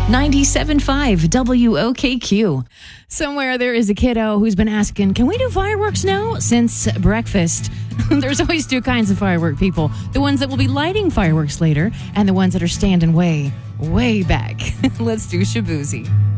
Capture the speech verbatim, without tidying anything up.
ninety-seven point five W O K Q. Somewhere there is a kiddo who's been asking, can we do fireworks now? Since breakfast. There's always two kinds of firework people. The ones that will be lighting fireworks later and the ones that are standing way, way back. Let's do Shabuzi.